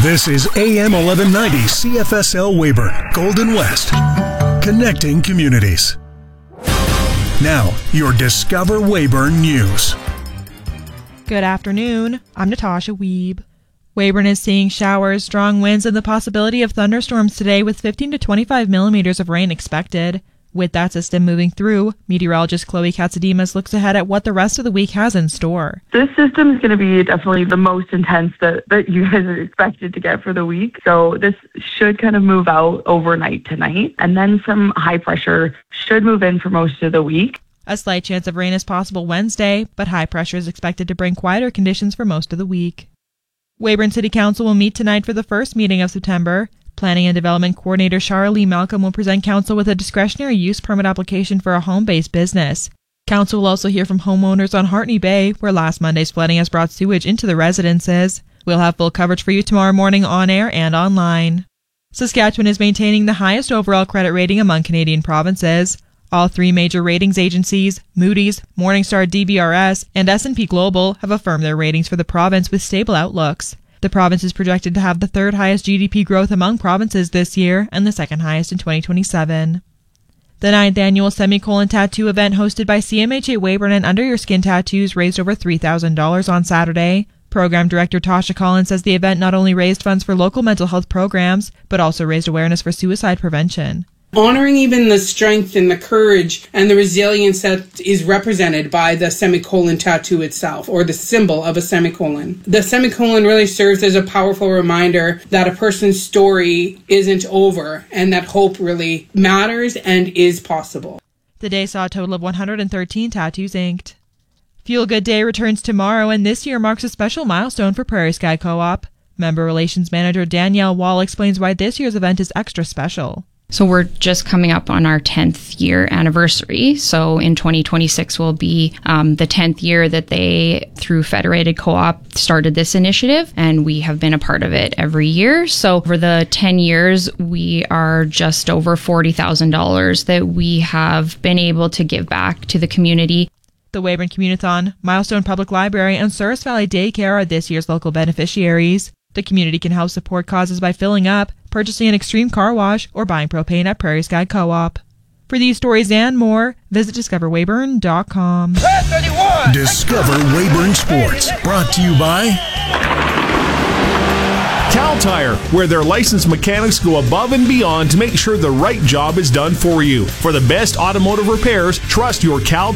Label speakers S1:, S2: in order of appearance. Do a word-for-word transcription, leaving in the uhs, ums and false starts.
S1: This is A M eleven ninety C F S L Weyburn, Golden West, connecting communities. Now, your Discover Weyburn News.
S2: Good afternoon. I'm Natasha Wiebe. Weyburn is seeing showers, strong winds, and the possibility of thunderstorms today with fifteen to twenty-five millimeters of rain expected. With that system moving through, meteorologist Chloe Katsademas looks ahead at what the rest of the week has in store.
S3: This system is going to be definitely the most intense that, that you guys are expected to get for the week. So this should kind of move out overnight tonight, and then some high pressure should move in for most of the week.
S2: A slight chance of rain is possible Wednesday, but high pressure is expected to bring quieter conditions for most of the week. Weyburn City Council will meet tonight for the first meeting of September. Planning and Development Coordinator Charlie Malcolm will present Council with a discretionary use permit application for a home-based business. Council will also hear from homeowners on Hartney Bay, where last Monday's flooding has brought sewage into the residences. We'll have full coverage for you tomorrow morning on air and online. Saskatchewan is maintaining the highest overall credit rating among Canadian provinces. All three major ratings agencies, Moody's, Morningstar D B R S, and S and P Global, have affirmed their ratings for the province with stable outlooks. The province is projected to have the third highest G D P growth among provinces this year and the second highest in twenty twenty-seven. The ninth annual Semicolon Tattoo event hosted by C M H A Weyburn and Under Your Skin Tattoos raised over three thousand dollars on Saturday. Program Director Tasha Collins says the event not only raised funds for local mental health programs, but also raised awareness for suicide prevention.
S4: Honoring even the strength and the courage and the resilience that is represented by the semicolon tattoo itself, or the symbol of a semicolon. The semicolon really serves as a powerful reminder that a person's story isn't over and that hope really matters and is possible.
S2: The day saw a total of one hundred thirteen tattoos inked. Feel Good Day returns tomorrow, and this year marks a special milestone for Prairie Sky Co-op. Member Relations Manager Danielle Wall explains why this year's event is extra special.
S5: So we're just coming up on our tenth year anniversary. So in twenty twenty-six will be um, the tenth year that they, through Federated Co-op, started this initiative, and we have been a part of it every year. So over the ten years, we are just over forty thousand dollars that we have been able to give back to the community.
S2: The Weyburn Communithon, Milestone Public Library, and Souris Valley Daycare are this year's local beneficiaries. The community can help support causes by filling up, purchasing an extreme car wash, or buying propane at Prairie Sky Co-op. For these stories and more, visit discover weyburn dot com.
S1: Discover Weyburn Sports, brought to you by
S6: Cal Tire, where their licensed mechanics go above and beyond to make sure the right job is done for you. For the best automotive repairs, trust your Cal